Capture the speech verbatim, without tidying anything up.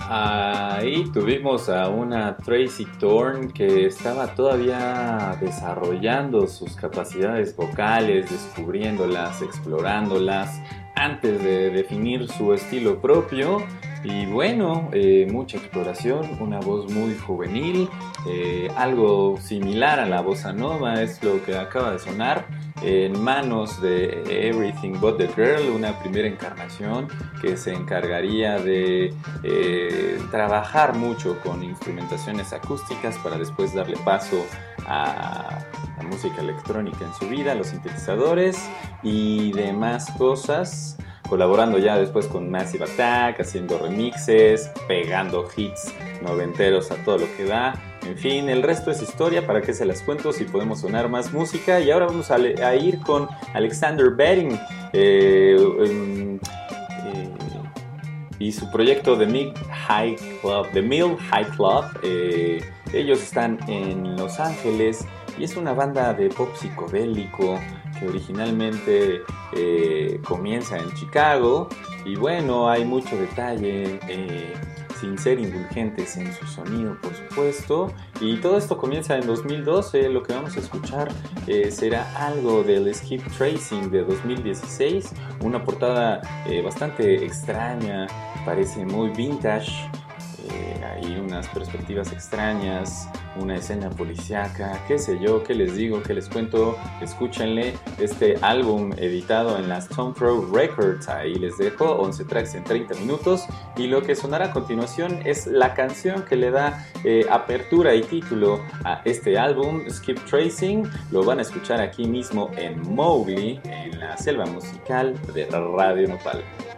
Ahí tuvimos a una Tracy Thorn que estaba todavía desarrollando sus capacidades vocales, descubriéndolas, explorándolas, antes de definir su estilo propio. Y bueno, eh, mucha exploración, una voz muy juvenil, eh, algo similar a la bossa nova es lo que acaba de sonar en manos de Everything But The Girl, una primera encarnación que se encargaría de eh, trabajar mucho con instrumentaciones acústicas para después darle paso a la música electrónica en su vida, los sintetizadores y demás cosas, colaborando ya después con Massive Attack, haciendo remixes, pegando hits noventeros a todo lo que da. En fin, el resto es historia, para qué se las cuento si podemos sonar más música. Y ahora vamos a, le- a ir con Alexander Betting eh, em, eh, y su proyecto The Mill High Club. The Mill High Club. Eh, ellos están en Los Ángeles y es una banda de pop psicodélico que originalmente eh, comienza en Chicago. Y bueno, hay mucho detalle, eh, sin ser indulgentes en su sonido, por supuesto. Y todo esto comienza en dos mil doce. Lo que vamos a escuchar eh, será algo del Skip Tracing de dos mil dieciséis. Una portada eh, bastante extraña, parece muy vintage. Eh, hay unas perspectivas extrañas, una escena policíaca, qué sé yo, qué les digo, qué les cuento. Escúchenle este álbum editado en la Stone Throw Records. Ahí les dejo once tracks en treinta minutos. Y lo que sonará a continuación es la canción que le da eh, apertura y título a este álbum, Skip Tracing. Lo van a escuchar aquí mismo en Mowgli, en la selva musical de Radio Nopal.